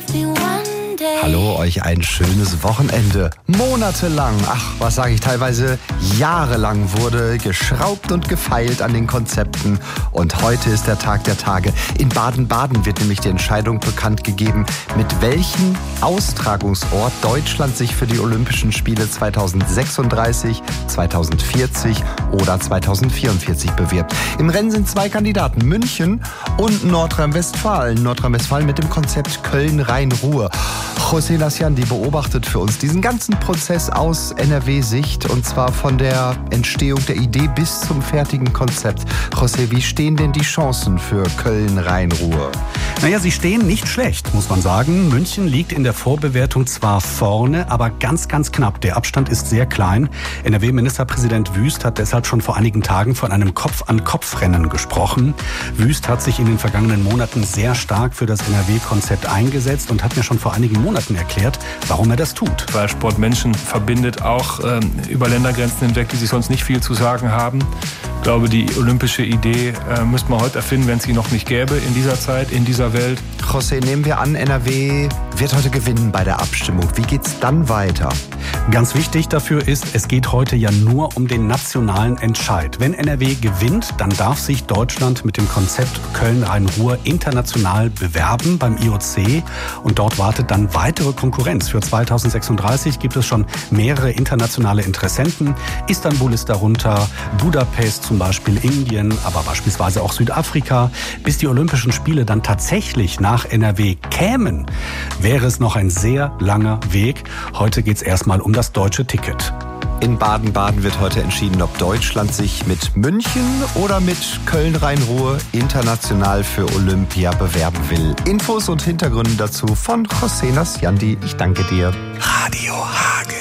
Hallo, euch ein schönes Wochenende. Monatelang, was sage ich, teilweise jahrelang wurde geschraubt und gefeilt an den Konzepten. Und heute ist der Tag der Tage. In Baden-Baden wird nämlich die Entscheidung bekannt gegeben, mit welchem Austragungsort Deutschland sich für die Olympischen Spiele 2036, 2040 oder 2044 bewirbt. Im Rennen sind 2 Kandidaten, München und Nordrhein-Westfalen. Nordrhein-Westfalen mit dem Konzept Köln-Rhein-Ruhr. José Lasciandi beobachtet für uns diesen ganzen Prozess aus NRW-Sicht und zwar von der Entstehung der Idee bis zum fertigen Konzept. José, wie stehen denn die Chancen für Köln-Rhein-Ruhr? Naja, sie stehen nicht schlecht, muss man sagen. München liegt in der Vorbewertung zwar vorne, aber ganz, ganz knapp. Der Abstand ist sehr klein. NRW-Ministerpräsident Wüst hat deshalb schon vor einigen Tagen von einem Kopf-an-Kopf-Rennen gesprochen. Wüst hat sich in den vergangenen Monaten sehr stark für das NRW-Konzept eingesetzt und hat mir schon vor einigen Monaten erklärt, warum er das tut. Weil Sport Menschen verbindet, auch über Ländergrenzen hinweg, die sich sonst nicht viel zu sagen haben. Ich glaube, die olympische Idee müsste man heute erfinden, wenn es sie noch nicht gäbe in dieser Zeit, in dieser Welt. José, nehmen wir an, NRW wird heute gewinnen bei der Abstimmung. Wie geht's dann weiter? Ganz wichtig dafür ist, es geht heute ja nur um den nationalen Entscheid. Wenn NRW gewinnt, dann darf sich Deutschland mit dem Konzept Köln-Rhein-Ruhr international bewerben beim IOC. Und dort wartet dann weitere Konkurrenz. Für 2036 gibt es schon mehrere internationale Interessenten. Istanbul ist darunter, Budapest zum Beispiel, Indien, aber beispielsweise auch Südafrika. Bis die Olympischen Spiele dann tatsächlich nach NRW kämen, wäre es noch ein sehr langer Weg. Heute geht es erstmal um das deutsche Ticket. In Baden-Baden wird heute entschieden, ob Deutschland sich mit München oder mit Köln-Rhein-Ruhr international für Olympia bewerben will. Infos und Hintergründe dazu von José Lasciandi. Ich danke dir. Radio Hagen.